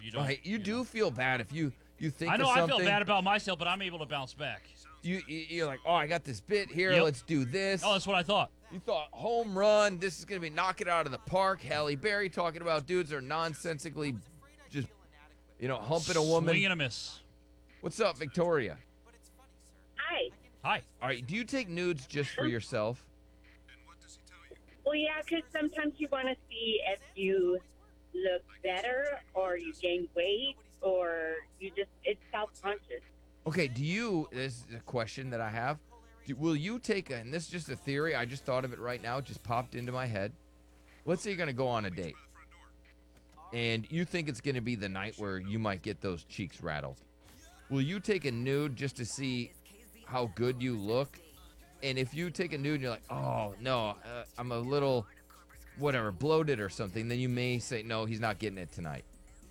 you don't. Right, you do know. feel bad if you think I know of I something. feel bad about myself, but I'm able to bounce back. You're like, oh, I got this bit here. Yep. Let's do this. Oh, that's what I thought. You thought home run. This is gonna be knock it out of the park. Halle Berry talking about dudes that are nonsensically just, humping a woman. Swing and a miss. What's up, Victoria? Hi. Hi. All right, do you take nudes just for yourself? Well, yeah, because sometimes you want to see if you look better or you gain weight or it's self-conscious. Okay, this is a question that I have. Will you take and this is just a theory, I just thought of it right now, it just popped into my head. Let's say you're going to go on a date, and you think it's going to be the night where you might get those cheeks rattled. Will you take a nude just to see how good you look? And if you take a nude and you're like, oh, no, I'm a little, bloated or something, then you may say, no, he's not getting it tonight.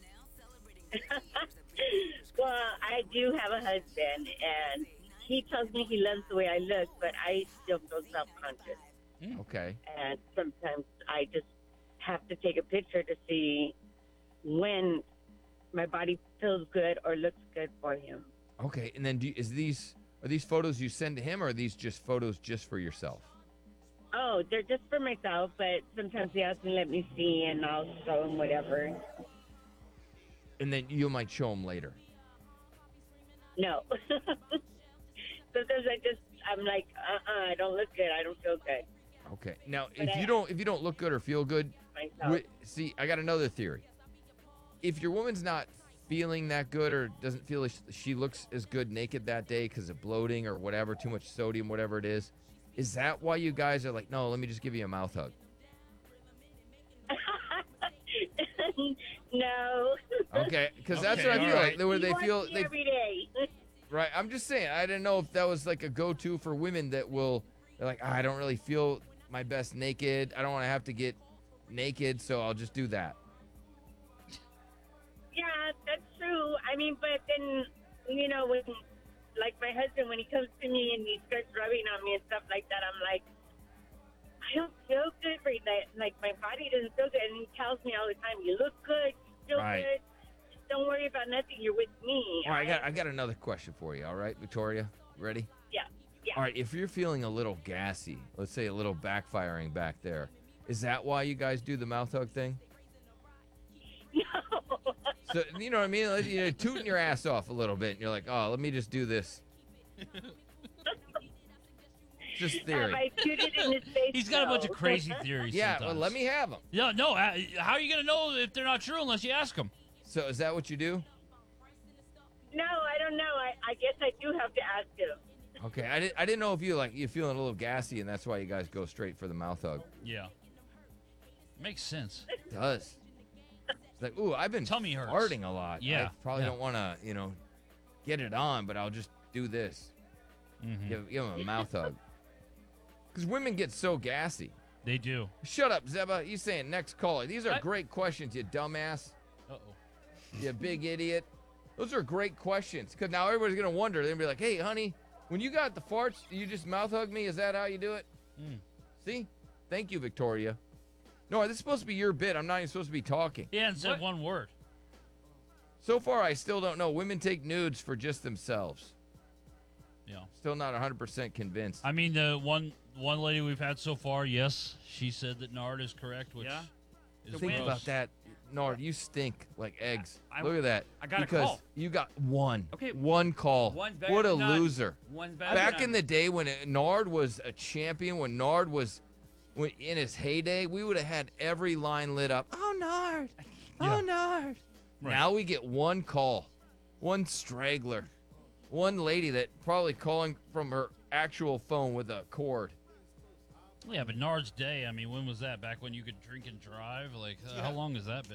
Well, I do have a husband, and he tells me he loves the way I look, but I still feel self-conscious. Okay. And sometimes I just have to take a picture to see when my body feels good or looks good for him. Okay, and then are these photos you send to him, or are these just photos just for yourself? Oh, they're just for myself, but sometimes he has to let me see, and I'll show him whatever. And then you might show him later. No. Sometimes I'm like, I don't look good. I don't feel good. Okay. Now, But if you don't look good or feel good, Myself. see, I got another theory. If your woman's not feeling that good or doesn't feel like she looks as good naked that day because of bloating or whatever, too much sodium, whatever it is that why you guys are like, no, let me just give you a mouth hug? No. Okay, because that's Okay, what I feel all like. Where they feel me every day. right. I'm just saying. I didn't know if that was like a go-to for women that they're like, I don't really feel my best naked. I don't want to have to get naked, so I'll just do that. Yeah, that's true. I mean, but then, when, like my husband, when he comes to me and he starts rubbing on me and stuff like that, I'm like, I don't feel good right now. Like, my body doesn't feel good. And he tells me all the time, you look good, you feel Right. good. Just don't worry about nothing. You're with me. All right, I got another question for you. All right, Victoria, ready? Yeah. All right, if you're feeling a little gassy, let's say a little backfiring back there, is that why you guys do the mouth hug thing? No. So, you know what I mean? Like, you're tooting your ass off a little bit, and you're like, oh, let me just do this. Just Have theory. I tooted in his face? He's got a bunch No. of crazy theories. Yeah, sometimes. well, let me have them. Yeah, no. How are you gonna know if they're not true unless you ask them? So is that what you do? No, I don't know. I guess I do have to ask him. Okay, I didn't know if you're feeling a little gassy, and that's why you guys go straight for the mouth hug. Yeah. Makes sense. It does. It's like, ooh, I've been Tummy hurts. farting a lot. Yeah, I probably yeah. don't want to, get it on, but I'll just do this. Mm-hmm. Give them a mouth hug. Because women get so gassy. They do. Shut up, Zeba. You saying next caller. These are I- great questions, you dumbass. Uh-oh. You big idiot. Those are great questions. Because now everybody's going to wonder. They're going to be like, hey, honey, when you got the farts, you just mouth hug me? Is that how you do it? See? Thank you, Victoria. No, this is supposed to be your bit. I'm not even supposed to be talking. He hadn't said one word. So far, I still don't know. Women take nudes for just themselves. Yeah. Still not 100% convinced. I mean, the one lady we've had so far, yes, she said that Nard is correct, which Yeah. is Think gross. about that. Nard, you stink like eggs. I- Look at that. I got a because call. you got one. Okay. One call. One's better What a than none. loser. One's better Back than in the day when Nard was a champion, when Nard was in his heyday, we would have had every line lit up. Oh, Nard. Yeah. Oh, Nard. Right. Now we get one call, one straggler, one lady that probably calling from her actual phone with a cord. Yeah, but Nard's day, I mean, when was that? Back when you could drink and drive? Like, how long has that been?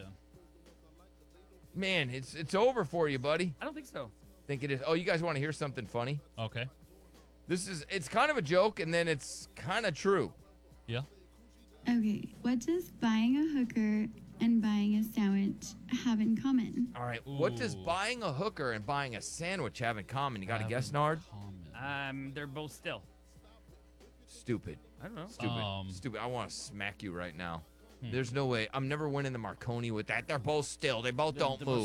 Man, it's over for you, buddy. I don't think so. Think it is. Oh, you guys want to hear something funny? Okay. It's kind of a joke, and then it's kind of true. Yeah. Okay, what does buying a hooker and buying a sandwich have in common? All right, what does Ooh. buying a hooker and buying a sandwich have in common? You got to Have guess, in Nard? common. They're both still. Stupid. I don't know. Stupid. Stupid. I want to smack you right now. There's no way. I'm never winning the Marconi with that. They're both still. They both don't They're move.